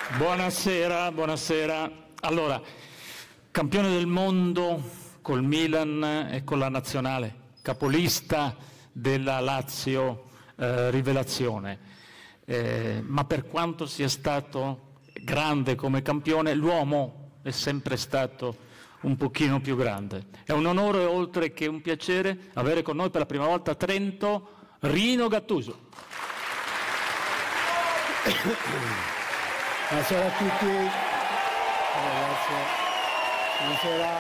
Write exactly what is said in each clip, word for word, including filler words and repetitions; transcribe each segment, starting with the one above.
Buonasera, buonasera. Allora, campione del mondo col Milan e con la nazionale, capolista della Lazio, eh, rivelazione. Eh, ma per quanto sia stato grande come campione, l'uomo è sempre stato un pochino più grande. È un onore oltre che un piacere avere con noi per la prima volta a Trento Rino Gattuso. Buonasera a tutti, grazie. Buonasera.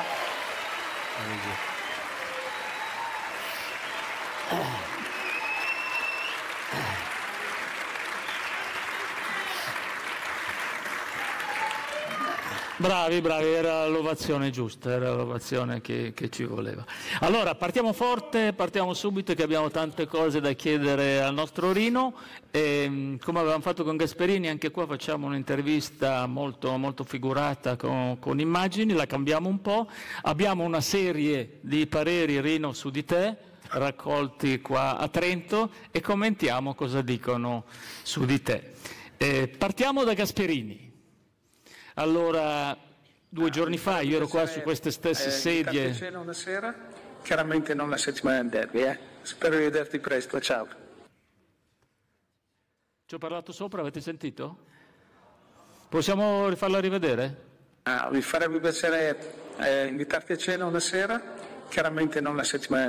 Bravi, bravi, era l'ovazione giusta, era l'ovazione che, che ci voleva. Allora, partiamo forte, partiamo subito che abbiamo tante cose da chiedere al nostro Rino. E, come avevamo fatto con Gasperini, anche qua facciamo un'intervista molto, molto figurata con, con immagini, la cambiamo un po'. Abbiamo una serie di pareri, Rino, su di te, raccolti qua a Trento e commentiamo cosa dicono su di te. E, partiamo da Gasperini. Allora, due ah, giorni fa io ero qua su queste stesse eh, sedie. Cena una sera? Chiaramente non la settimana del derby, eh? Spero di vederti presto, ciao. Ci ho parlato sopra, avete sentito? Possiamo rifarla rivedere? Ah, vi farebbe piacere eh, invitarti a cena una sera? Chiaramente non la settimana